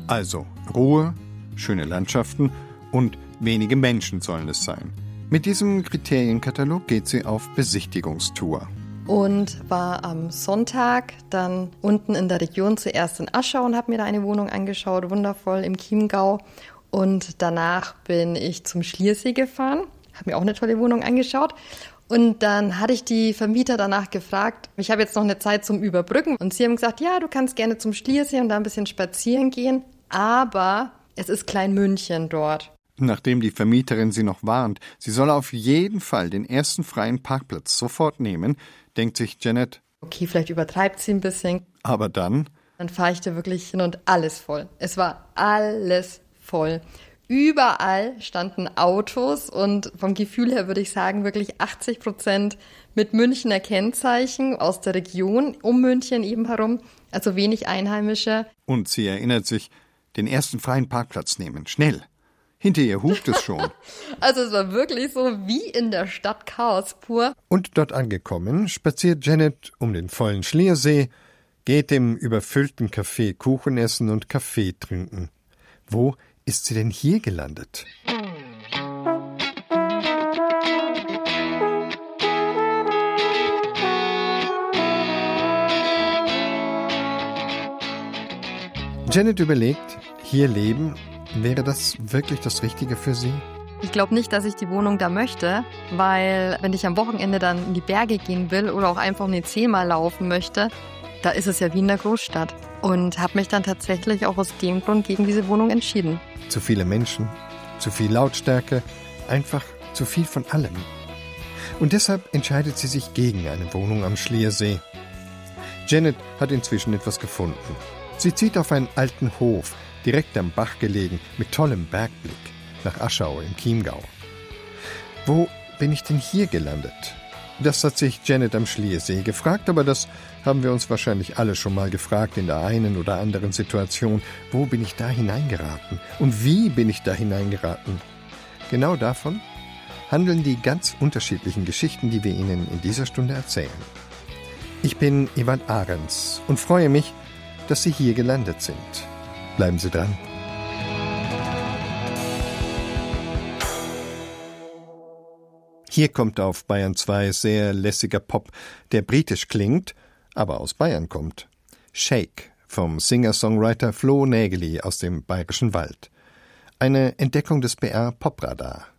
Also Ruhe, schöne Landschaften und wenige Menschen sollen es sein. Mit diesem Kriterienkatalog geht sie auf Besichtigungstour. Und war am Sonntag dann unten in der Region zuerst in Aschau und habe mir da eine Wohnung angeschaut, wundervoll im Chiemgau. Und danach bin ich zum Schliersee gefahren, habe mir auch eine tolle Wohnung angeschaut. Und dann hatte ich die Vermieter danach gefragt, ich habe jetzt noch eine Zeit zum Überbrücken. Und sie haben gesagt, ja, du kannst gerne zum Schliersee und da ein bisschen spazieren gehen, aber es ist Kleinmünchen dort. Nachdem die Vermieterin sie noch warnt, sie solle auf jeden Fall den ersten freien Parkplatz sofort nehmen, denkt sich Janet, okay, vielleicht übertreibt sie ein bisschen. Aber dann fahre ich da wirklich hin und alles voll. Es war alles voll. Überall standen Autos und vom Gefühl her würde ich sagen, wirklich 80% mit Münchner Kennzeichen aus der Region um München eben herum, also wenig Einheimische. Und sie erinnert sich, den ersten freien Parkplatz nehmen, schnell. Hinter ihr hupt es schon. Also es war wirklich so wie in der Stadt Chaos pur. Und dort angekommen, spaziert Janet um den vollen Schliersee, geht im überfüllten Café Kuchen essen und Kaffee trinken. Wo ist sie denn hier gelandet? Janet überlegt, hier leben, wäre das wirklich das Richtige für sie? Ich glaube nicht, dass ich die Wohnung da möchte, weil wenn ich am Wochenende dann in die Berge gehen will oder auch einfach eine 10-mal laufen möchte, da ist es ja wie in der Großstadt. Und habe mich dann tatsächlich auch aus dem Grund gegen diese Wohnung entschieden. Zu viele Menschen, zu viel Lautstärke, einfach zu viel von allem. Und deshalb entscheidet sie sich gegen eine Wohnung am Schliersee. Janet hat inzwischen etwas gefunden. Sie zieht auf einen alten Hof, direkt am Bach gelegen, mit tollem Bergblick, nach Aschau im Chiemgau. Wo bin ich denn hier gelandet? Das hat sich Janet am Schliersee gefragt, aber das haben wir uns wahrscheinlich alle schon mal gefragt in der einen oder anderen Situation. Wo bin ich da hineingeraten? Und wie bin ich da hineingeraten? Genau davon handeln die ganz unterschiedlichen Geschichten, die wir Ihnen in dieser Stunde erzählen. Ich bin Ivan Ahrens und freue mich, dass Sie hier gelandet sind. Bleiben Sie dran. Hier kommt auf Bayern 2 sehr lässiger Pop, der britisch klingt, aber aus Bayern kommt. Shake vom Singer-Songwriter Flo Nägeli aus dem Bayerischen Wald. Eine Entdeckung des BR Popradar.